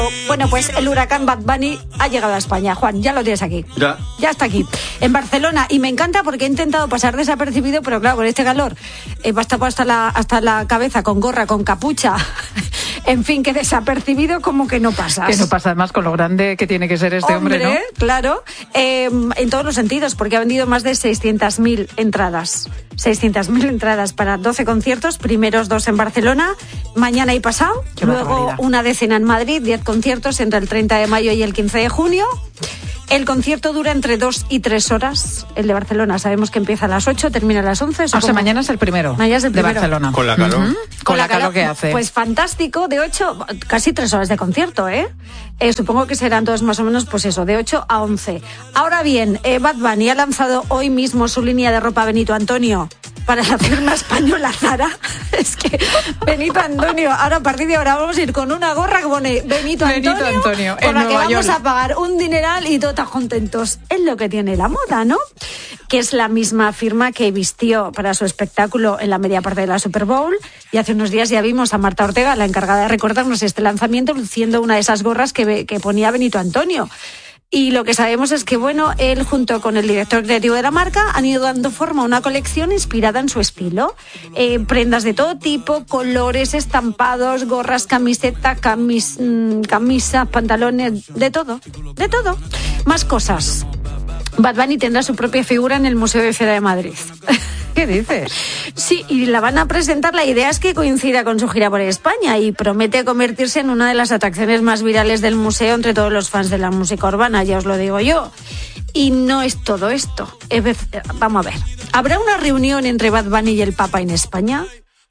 Bueno, pues el huracán Bad Bunny ha llegado a España. Juan, ya lo tienes aquí. Ya está aquí, en Barcelona. Y me encanta porque he intentado pasar desapercibido, pero claro, con este calor va a estar hasta la cabeza con gorra, con capucha. En fin, que desapercibido como que no pasas. Que no pasa, además, con lo grande que tiene que ser este hombre, ¿no? Claro, en todos los sentidos, porque ha vendido más de 600.000 entradas. 600.000 entradas para 12 conciertos, primeros 2 en Barcelona, mañana y pasado, luego una decena en Madrid, 10 conciertos entre el 30 de mayo y el 15 de junio. El concierto dura entre 2 y 3 horas. El de Barcelona sabemos que empieza a las 8, termina a las 11. O sea, mañana es el primero. Mañana es el primero. De Barcelona. Con la calor. Con la calor que hace. Pues fantástico, de 8, casi 3 horas de concierto, supongo que serán todos más o menos, pues eso, de 8 a 11. Ahora bien, Bad Bunny ha lanzado hoy mismo su línea de ropa Benito Antonio para la firma española Zara. Es que Benito Antonio, ahora a partir de ahora vamos a ir con una gorra que pone Benito Antonio con la que vamos a pagar un dineral y todos contentos. Es lo que tiene la moda, ¿no? Que es la misma firma que vistió para su espectáculo en la media parte de la Super Bowl, y hace unos días ya vimos a Marta Ortega, la encargada de recordarnos este lanzamiento, luciendo una de esas gorras que ponía Benito Antonio. Y lo que sabemos es que, bueno, él junto con el director creativo de la marca han ido dando forma a una colección inspirada en su estilo. Prendas de todo tipo, colores, estampados, gorras, camiseta, camisas, pantalones, de todo. Más cosas. Bad Bunny tendrá su propia figura en el Museo de Cera de Madrid. ¿Qué dices? Sí, y la van a presentar. La idea es que coincida con su gira por España y promete convertirse en una de las atracciones más virales del museo entre todos los fans de la música urbana, ya os lo digo yo. Y no es todo esto. Vamos a ver. ¿Habrá una reunión entre Bad Bunny y el Papa en España?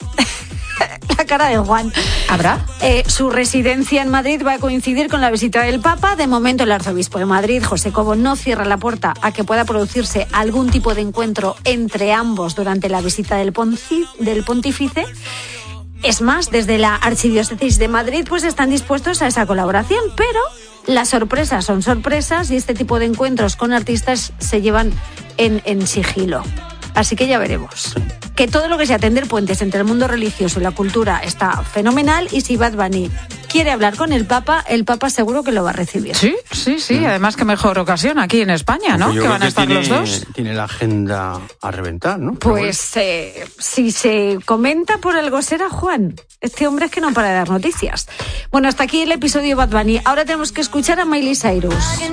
La cara de Juan. ¿Habrá? Su residencia en Madrid va a coincidir con la visita del Papa. De momento, el arzobispo de Madrid, José Cobo, no cierra la puerta a que pueda producirse algún tipo de encuentro entre ambos durante la visita del pontífice. Es más, desde la Archidiócesis de Madrid pues están dispuestos a esa colaboración, pero las sorpresas son sorpresas y este tipo de encuentros con artistas se llevan en sigilo. Así que ya veremos. Que todo lo que sea tender puentes entre el mundo religioso y la cultura está fenomenal, y si Bad Bunny quiere hablar con el Papa seguro que lo va a recibir. Sí. Además, qué mejor ocasión aquí en España, ¿no? Que van a estar los dos. Tiene la agenda a reventar, ¿no? Pues si se comenta por algo será, Juan. Este hombre es que no para de dar noticias. Bueno, hasta aquí el episodio Bad Bunny. Ahora tenemos que escuchar a Miley Cyrus.